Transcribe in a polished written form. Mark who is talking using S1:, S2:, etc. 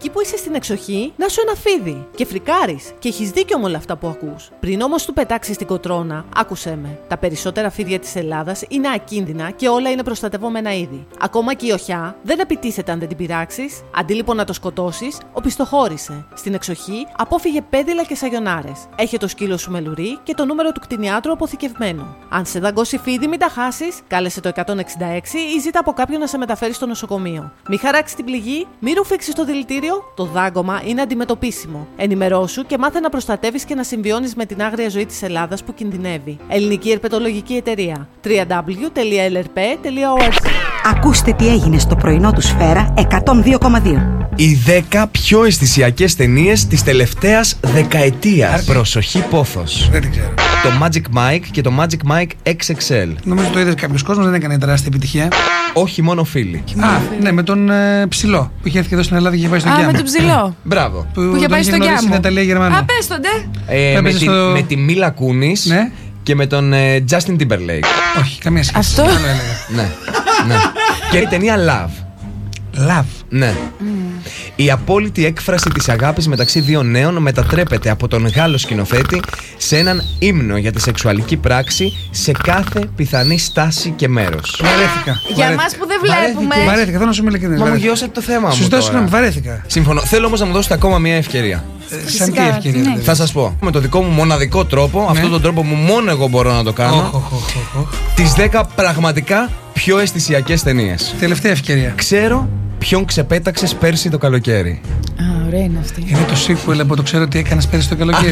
S1: εκεί που είσαι στην εξοχή, να σου ένα φίδι. Και φρικάρεις. Και έχεις δίκιο με όλα αυτά που ακούς. Πριν όμως του πετάξεις την κοτρώνα, άκουσέ με. Τα περισσότερα φίδια της Ελλάδας είναι ακίνδυνα και όλα είναι προστατευόμενα είδη. Ακόμα και η οχιά δεν επιτίθεται αν δεν την πειράξεις. Αντί λοιπόν να το σκοτώσεις, οπισθοχώρησε. Στην εξοχή απόφυγε πέδιλα και σαγιονάρες. Έχει το σκύλο σου με λουρί και το νούμερο του κτηνιάτρου αποθηκευμένο. Αν σε δαγκώσει φίδι, μην τα χάσεις, κάλεσε το 166 ή ζήτα από κάποιον να σε μεταφέρει στο νοσοκομείο. Μη χαράξει την πληγή, μη ρουφήξεις το δηλητήριο, το δάγκωμα είναι αντιμετωπίσιμο. Ενημερώσου και μάθε να προστατεύεις και να συμβιώνεις με την άγρια ζωή της Ελλάδας που κινδυνεύει. Ελληνική Ερπετολογική Εταιρεία. www.lrp.org.
S2: Ακούστε τι έγινε στο πρωινό του Σφαίρα 102,2.
S3: Οι 10 πιο αισθησιακές ταινίες της τελευταίας δεκαετίας. Προσοχή πόθος.
S4: Δεν την ξέρω.
S3: Το Magic Mike και το Magic Mike XXL.
S4: Νομίζω το είδε κάποιος κόσμος, δεν έκανε τεράστια επιτυχία.
S3: Όχι μόνο φίλοι.
S4: Ναι, με τον Ψηλό που είχε έρθει εδώ στην Ελλάδα και είχε πάει στο Γκιάμ.
S5: Με τον Ψηλό.
S3: Μπράβο.
S5: Που είχε πάει στο Γκιάμ.
S4: Στην Ιταλία, Γερμανία.
S5: Πες τον ντε.
S3: Με τη Μίλα Κούνις,
S4: ναι,
S3: και με τον Justin Timberlake.
S4: Όχι, καμία σχέση.
S5: Αυτό.
S3: Ναι. Και η ταινία Love.
S4: Love.
S3: Ναι. Η απόλυτη έκφραση της αγάπης μεταξύ δύο νέων μετατρέπεται από τον Γάλλο σκηνοθέτη σε έναν ύμνο για τη σεξουαλική πράξη σε κάθε πιθανή στάση και μέρος.
S4: Βαρέθηκα.
S5: Για εμάς που δεν βλέπουμε.
S4: Βαρέθηκα, θέλω να σου μιλήσω.
S3: Μα μου γιώσατε το θέμα μου.
S4: Σου ζητώ συγγνώμη, βαρέθηκα.
S3: Συμφωνώ. Θέλω όμως να μου δώσετε ακόμα μια ευκαιρία.
S4: Σαν τι ευκαιρία, δηλαδή?
S3: Θα σας πω. Με το δικό μου μοναδικό τρόπο, αυτόν τον τρόπο που μόνο εγώ μπορώ να το κάνω, τις 10 πραγματικά πιο αισθησιακές ταινίες.
S4: Τελευταία ευκαιρία.
S3: Ξέρω ποιον ξεπέταξες πέρσι το καλοκαίρι.
S5: Α, ωραία είναι αυτή.
S4: Είναι το sequel από το ξέρω τι έκανες πέρσι το καλοκαίρι.